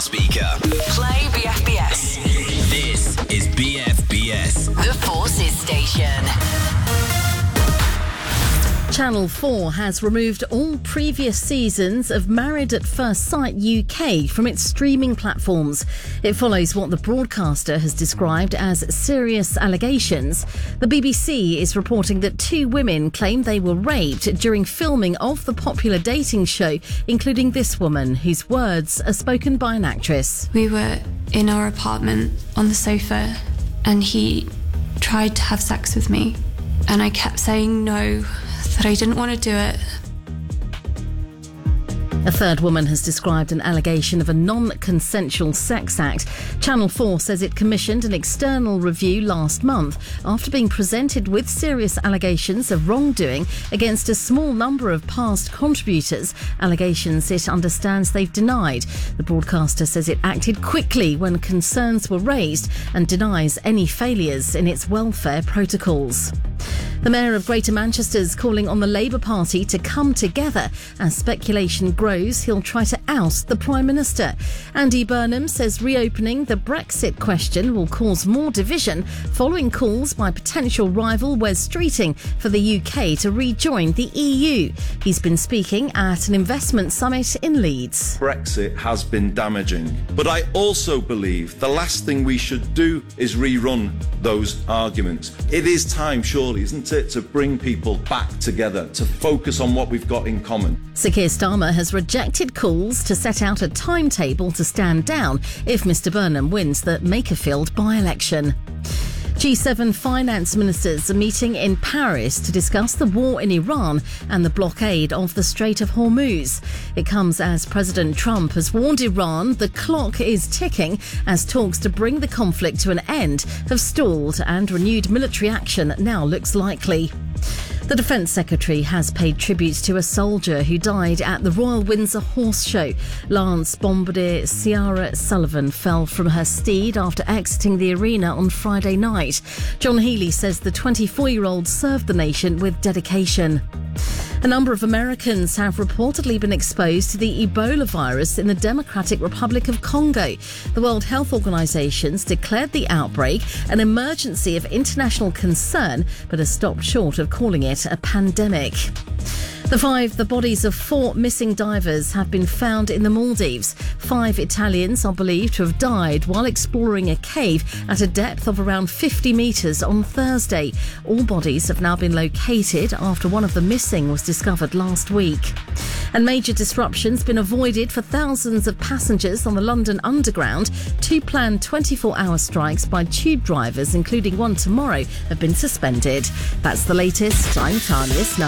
speaker. Play BFBS. This is BFBS. The Forces Station. Channel 4 has removed all previous seasons of Married at First Sight UK from its streaming platforms. It follows what the broadcaster has described as serious allegations. The BBC is reporting that 2 women claim they were raped during filming of the popular dating show, including this woman, whose words are spoken by an actress. We were in our apartment on the sofa and he tried to have sex with me, and I kept saying no, that I didn't want to do it. A third woman has described an allegation of a non-consensual sex act. Channel 4 says it commissioned an external review last month after being presented with serious allegations of wrongdoing against a small number of past contributors, allegations it understands they've denied. The broadcaster says it acted quickly when concerns were raised and denies any failures in its welfare protocols. The Mayor of Greater Manchester is calling on the Labour Party to come together. As speculation grows, he'll try to oust the Prime Minister. Andy Burnham says reopening the Brexit question will cause more division following calls by potential rival Wes Streeting for the UK to rejoin the EU. He's been speaking at an investment summit in Leeds. Brexit has been damaging, but I also believe the last thing we should do is rerun those arguments. It is time, surely, isn't it, to bring people back together, to focus on what we've got in common. Sir Keir Starmer has rejected calls to set out a timetable to stand down if Mr Burnham wins the Makerfield by-election. G7 finance ministers are meeting in Paris to discuss the war in Iran and the blockade of the Strait of Hormuz. It comes as President Trump has warned Iran the clock is ticking as talks to bring the conflict to an end have stalled and renewed military action now looks likely. The Defence Secretary has paid tribute to a soldier who died at the Royal Windsor Horse Show. Lance Bombardier Ciara Sullivan fell from her steed after exiting the arena on Friday night. John Healey says the 24-year-old served the nation with dedication. A number of Americans have reportedly been exposed to the Ebola virus in the Democratic Republic of Congo. The World Health Organization's declared the outbreak an emergency of international concern, but has stopped short of calling it a pandemic. The bodies of 4 missing divers have been found in the Maldives. 5 Italians are believed to have died while exploring a cave at a depth of around 50 metres on Thursday. All bodies have now been located after one of the missing was discovered last week. And major disruptions been avoided for thousands of passengers on the London Underground. 2 planned 24-hour strikes by tube drivers, including one tomorrow, have been suspended. That's the latest. I'm Tanya Snow.